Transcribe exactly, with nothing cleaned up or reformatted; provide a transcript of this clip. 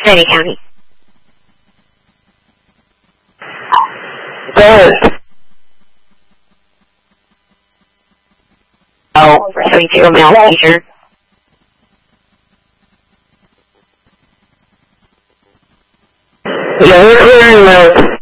Grady County. Good. Oh, having zero male seizure. Yeah, we're clearing those.